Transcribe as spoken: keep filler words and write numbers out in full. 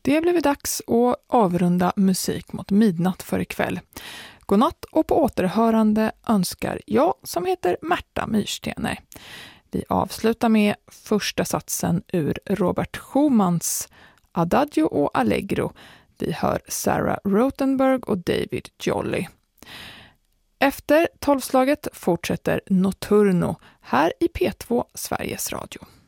Det blev dags att avrunda musik mot midnatt för ikväll. Godnatt och på återhörande önskar jag som heter Märta Myrstener. Vi avslutar med första satsen ur Robert Schumanns Adagio och Allegro. Vi hör Sarah Rothenberg och David Jolly. Efter tolvslaget fortsätter Notturno här i P två Sveriges Radio.